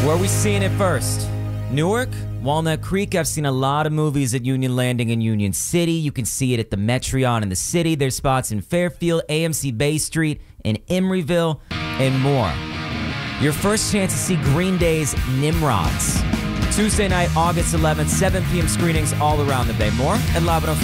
Where are we seeing it first? Newark? Walnut Creek? I've seen a lot of movies at Union Landing and Union City. You can see it at the Metreon in the city. There's spots in Fairfield, AMC Bay Street, in Emeryville, and more. Your first chance to see Green Day's Nimrods. Tuesday night, August 11th, 7 p.m. screenings all around the Bay. More at LiveOn